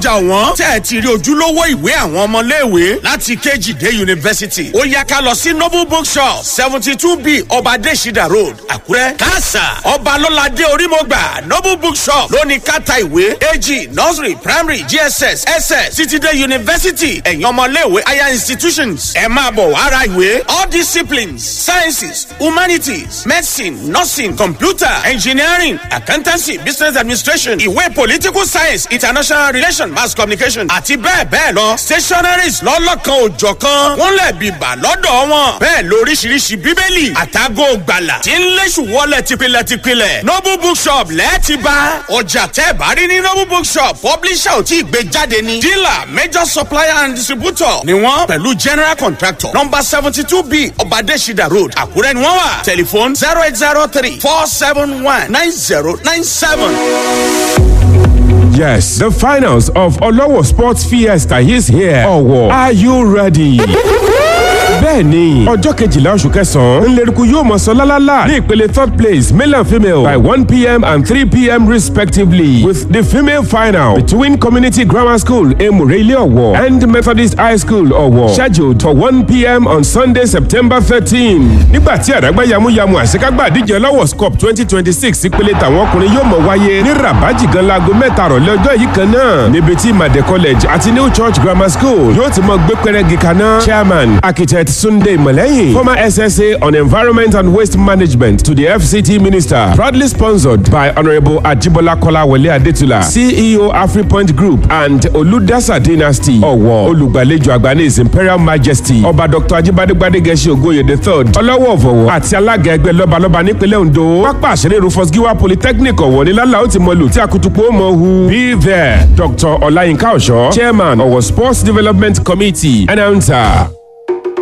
ọjà wọn tẹ́ ẹ ti rí ojúlówó ìwé àwọn ọmọléèwé láti kejì dé yunifásitì. ó yá ká lọ sí noble bookshop 72B ọba adésídà road àkúrẹ́. káàsà ọba lọ́ládé orímọ̀gbà noble bookshop lóní kátà ìwé AG nursery primary GSS SS títí dé yunifásitì ẹ̀yin ọmọléèwé higher institutions. ẹ máa bọ̀ wá ra ìwé all disciplines sciences humanities medicine nursing computer engineering accountancy business administration ìwé political science international relations mass communication àti bẹ́ẹ̀ bẹ́ẹ̀ lọ. stationaries lọ́lọ́kan òjọ̀kan wọ́n lẹ̀ bìbà lọ́dọ̀ wọn. bẹ́ẹ̀ lóríṣiríṣi bíbélì àtàgò gbàlà tí ń léṣù wọlé tipilẹ̀tipilẹ̀. noble bookshop lẹ́ẹ̀tì bá ọjà tẹ́ bá rí ní noble bookshop publisher ò tí ì gbé jáde ní. dealer major supplier and distributor ni wọ́n pẹ̀lú general contractor number 72B ọbadẹ́sídà road àkúrẹ́ ni wọ́n wà. telephone 0803-471-9097. Yes, the finals of Olowo Sports Fiesta is here. Owo, are you ready? Bẹ́ẹ̀ni, ọjọ́ kejìlá oṣù kẹsàn-án ńlẹ́rìkú yóò mọ̀ sọ lálálà ní ìpele third place male and female by 1 p.m. and 3 p.m. respectively with the female final between Community Grammar School Emure Ile Owo and Methodist High School Owo scheduled for 1 p.m. on Sunday September 13. Nígbà tí àdágbá yamuyamu àṣekágbá àdíje Lowers Cup 2026 ìpele tàwọn ọkùnrin yóò mọ̀ wáyé ní Rabaji gan láago mẹ́ta rọ̀lẹ́ ọjọ́ yìí kan náà níbi tí Made College àti New Church Grammar School yóò ti mọ gbé pẹ́rẹ́gì kaná. Chairman Architect Sunday Malayi, former SSA on Environment and Waste Management to the FCT Minister, proudly sponsored by Honorable Ajibola Kolawole Adetula, CEO AfriPoint Group and Oludasa Dynasty. Ọ̀wọ̀ olùgbàlejò àgbà ní His Imperial Majesty Ọba Dr. Ajibade Gbadegeshi Ogoye III Ọlọ́wọ̀ Ọ̀fọ̀wọ̀ àti alága ẹgbẹ́ lọ́balọ́ba nípínlẹ̀ Ondo. Pápá àṣírí Rufus Giwa Polytechnic Ọ̀wọ̀ ní lálá ó ti mọ lù tí akutupo mọ hu. Be there, Dr. Ọláyínká Ọ̀ṣọ́, Chairman Ọ̀wọ̀ Sports Development Committee, announcer.